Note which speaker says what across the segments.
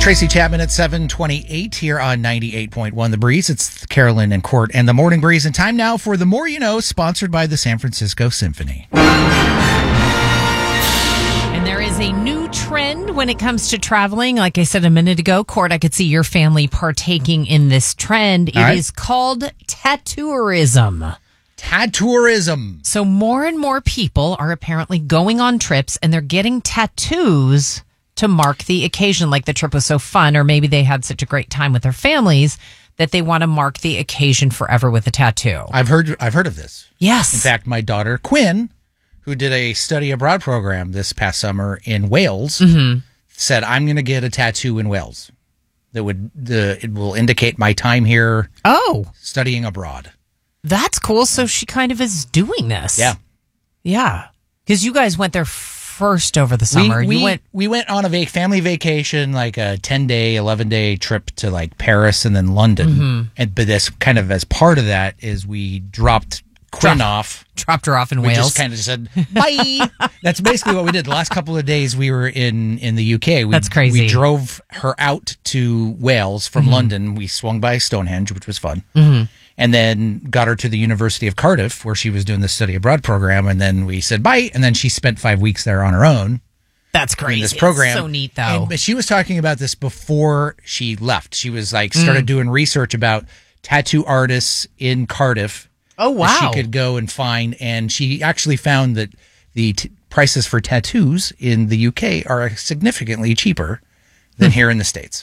Speaker 1: Tracy Chapman at 7:28 here on 98.1 The Breeze. It's Carolyn and Court and the Morning Breeze. And time now for The More You Know, sponsored by the San Francisco Symphony.
Speaker 2: And there is a new trend when it comes to traveling. Like I said a minute ago, Court, I could see your family partaking in this trend. It is called tattooism.
Speaker 1: Tattooism.
Speaker 2: So more and more people are apparently going on trips and they're getting tattoos to mark the occasion, like the trip was so fun, or maybe they had such a great time with their families that they want to mark the occasion forever with a tattoo.
Speaker 1: I've heard of this.
Speaker 2: Yes.
Speaker 1: In fact, my daughter Quinn, who did a study abroad program this past summer in Wales, said, "I'm going to get a tattoo in Wales that it will indicate my time here. Studying abroad."
Speaker 2: That's cool. So she kind of is doing this. Yeah. Because you guys went there first over the summer.
Speaker 1: We went on a family vacation, like a 10-day, 11-day trip to like Paris and then London. But this kind of as part of that is we dropped Quinn off.
Speaker 2: Dropped her off in Wales.
Speaker 1: We just kind of said, bye. That's basically what we did. The last couple of days we were in the UK.
Speaker 2: That's crazy.
Speaker 1: We drove her out to Wales from London. We swung by Stonehenge, which was fun. And then got her to the University of Cardiff, where she was doing the study abroad program. And then we said bye. And then she spent 5 weeks there on her own.
Speaker 2: That's crazy.
Speaker 1: This program.
Speaker 2: It's so neat, though.
Speaker 1: But she was talking about this before she left. She was like, started doing research about tattoo artists in Cardiff.
Speaker 2: Oh, wow.
Speaker 1: That she could go and find. And she actually found that the prices for tattoos in the UK are significantly cheaper than here in the States.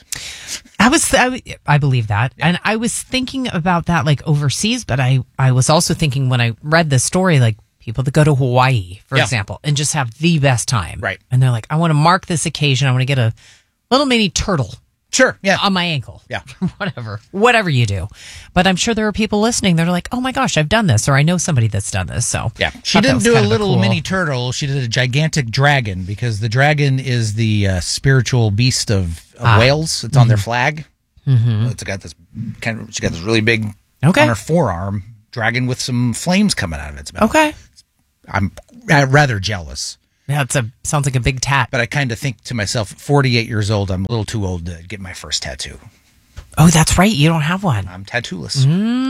Speaker 2: I believe that. And I was thinking about that like overseas, but I was also thinking when I read this story, like people that go to Hawaii, for example, and just have the best time.
Speaker 1: Right.
Speaker 2: And they're like, I want to mark this occasion. I want to get a little mini turtle.
Speaker 1: Sure. Yeah.
Speaker 2: On my ankle.
Speaker 1: Yeah.
Speaker 2: Whatever you do. But I'm sure there are people listening that are like, oh my gosh, I've done this, or I know somebody that's done this. So
Speaker 1: yeah. She didn't do a little mini turtle. She did a gigantic dragon, because the dragon is the spiritual beast of Wales. It's on their flag. It's got this she got this really big on her forearm dragon with some flames coming out of its mouth.
Speaker 2: Okay.
Speaker 1: I'm rather jealous.
Speaker 2: Yeah, sounds like a big tat.
Speaker 1: But I kind of think to myself, 48 years old, I'm a little too old to get my first tattoo.
Speaker 2: Oh, that's right. You don't have one.
Speaker 1: I'm tattooless.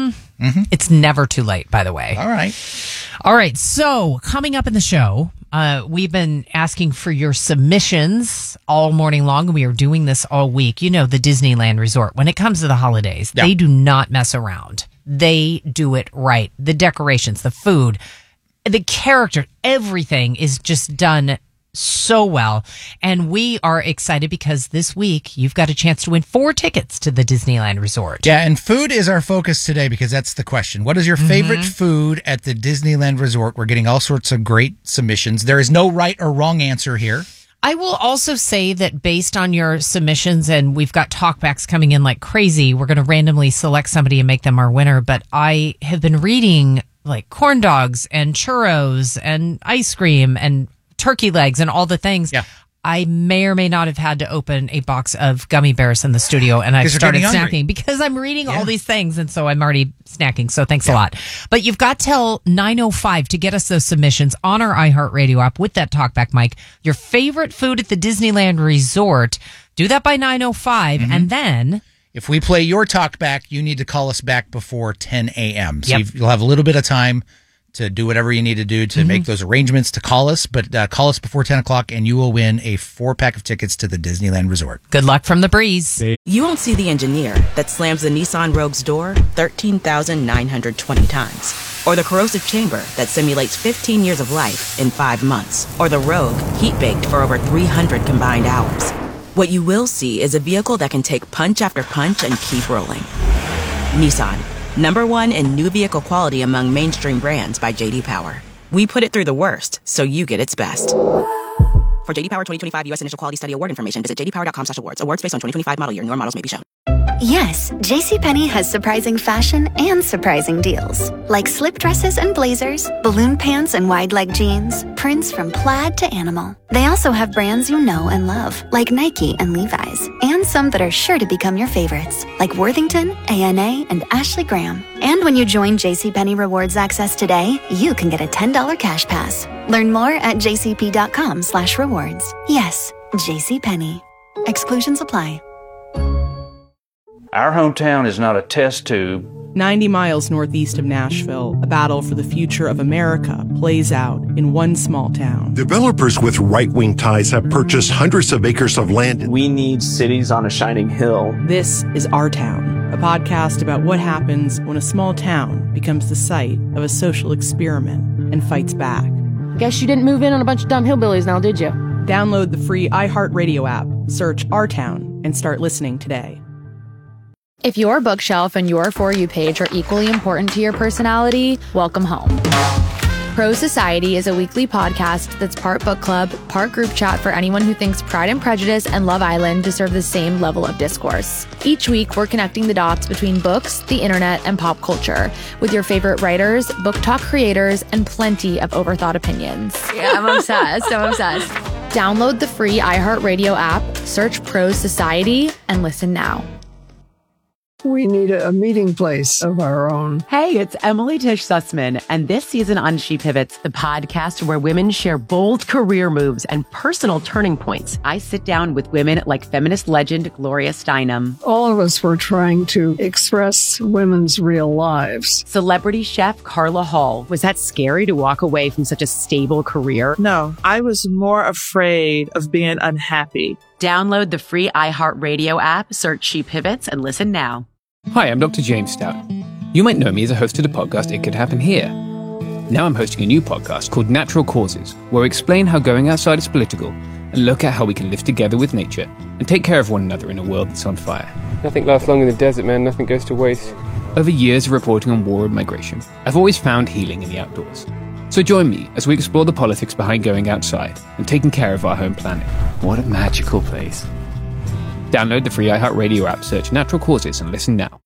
Speaker 2: It's never too late, by the way. All right. So coming up in the show, we've been asking for your submissions all morning long, and we are doing this all week. You know, the Disneyland Resort, when it comes to the holidays, they do not mess around. They do it right. The decorations, the food, the character, everything is just done so well. And we are excited because this week you've got a chance to win 4 tickets to the Disneyland Resort.
Speaker 1: Yeah, and food is our focus today, because that's the question. What is your favorite food at the Disneyland Resort? We're getting all sorts of great submissions. There is no right or wrong answer here.
Speaker 2: I will also say that based on your submissions, and we've got talkbacks coming in like crazy, we're going to randomly select somebody and make them our winner. But I have been reading like corn dogs and churros and ice cream and turkey legs and all the things.
Speaker 1: Yeah.
Speaker 2: I may or may not have had to open a box of gummy bears in the studio, and I've started snacking because I'm reading all these things, and so I'm already snacking. So thanks a lot. But you've got till 9:05 to get us those submissions on our iHeartRadio app with that talkback mic. Your favorite food at the Disneyland Resort. Do that by 9:05, and then
Speaker 1: if we play your talk back, you need to call us back before 10 a.m. So you'll have a little bit of time to do whatever you need to do to make those arrangements to call us. But call us before 10 o'clock and you will win a 4-pack of tickets to the Disneyland Resort.
Speaker 2: Good luck from the breeze.
Speaker 3: You won't see the engineer that slams the Nissan Rogue's door 13,920 times. Or the corrosive chamber that simulates 15 years of life in 5 months. Or the Rogue heat-baked for over 300 combined hours. What you will see is a vehicle that can take punch after punch and keep rolling. Nissan. #1 in new vehicle quality among mainstream brands by J.D. Power. We put it through the worst, so you get its best. For J.D. Power 2025 U.S. Initial Quality Study Award information, visit jdpower.com/awards. Awards based on 2025 model year. Newer models may be shown.
Speaker 4: Yes, JCPenney has surprising fashion and surprising deals. Like slip dresses and blazers, balloon pants and wide leg jeans, prints from plaid to animal. They also have brands you know and love, like Nike and Levi's, and some that are sure to become your favorites, like Worthington, A&A, and Ashley Graham. And when you join JCPenney Rewards Access today, you can get a $10 cash pass. Learn more at jcp.com/rewards. Yes, JCPenney. Exclusions apply.
Speaker 5: Our hometown is not a test tube.
Speaker 6: 90 miles northeast of Nashville, a battle for the future of America plays out in one small town.
Speaker 7: Developers with right-wing ties have purchased hundreds of acres of land.
Speaker 8: We need cities on a shining hill.
Speaker 6: This is Our Town, a podcast about what happens when a small town becomes the site of a social experiment and fights back.
Speaker 9: Guess you didn't move in on a bunch of dumb hillbillies now, did you?
Speaker 6: Download the free iHeartRadio app, search Our Town, and start listening today.
Speaker 10: If your bookshelf and your For You page are equally important to your personality, welcome home. Prose Society is a weekly podcast that's part book club, part group chat for anyone who thinks Pride and Prejudice and Love Island deserve the same level of discourse. Each week, we're connecting the dots between books, the internet, and pop culture with your favorite writers, book talk creators, and plenty of overthought opinions. Yeah, I'm obsessed. Download the free iHeartRadio app, search Prose Society, and listen now.
Speaker 11: We need a meeting place of our own.
Speaker 12: Hey, it's Emily Tish Sussman, and this season on She Pivots, the podcast where women share bold career moves and personal turning points. I sit down with women like feminist legend Gloria Steinem.
Speaker 11: All of us were trying to express women's real lives.
Speaker 12: Celebrity chef Carla Hall. Was that scary to walk away from such a stable career?
Speaker 13: No, I was more afraid of being unhappy.
Speaker 12: Download the free iHeartRadio app, search She Pivots, and listen now.
Speaker 14: Hi, I'm Dr. James Stout. You might know me as a host of the podcast It Could Happen Here. Now I'm hosting a new podcast called Natural Causes, where we explain how going outside is political and look at how we can live together with nature and take care of one another in a world that's on fire.
Speaker 15: Nothing lasts long in the desert, man. Nothing goes to waste.
Speaker 14: Over years of reporting on war and migration, I've always found healing in the outdoors. So join me as we explore the politics behind going outside and taking care of our home planet. What a magical place. Download the free iHeartRadio app, search Natural Causes, and listen now.